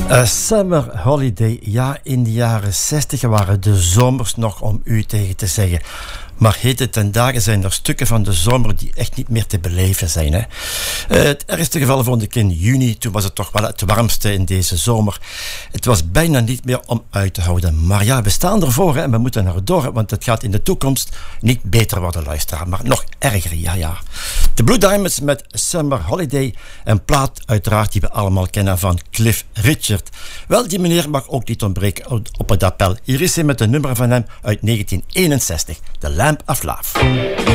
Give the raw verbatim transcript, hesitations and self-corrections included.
Uh, Summer Holiday, ja, in de jaren zestig waren de zomers nog om u tegen te zeggen. Maar heden ten dagen zijn er stukken van de zomer die echt niet meer te beleven zijn. Hè. Uh, het ergste geval vond ik in juni. Toen was het toch wel het warmste in deze zomer. Het was bijna niet meer om uit te houden. Maar ja, we staan ervoor hè, en we moeten erdoor. Want het gaat in de toekomst niet beter worden, luisteraar. Maar nog erger, ja ja. De Blue Diamonds met Summer Holiday. Een plaat uiteraard die we allemaal kennen van Cliff Richard. Wel, die meneer mag ook niet ontbreken op het appel. Hier is hij met een nummer van hem uit negentien eenenzestig. The Lamp of Love.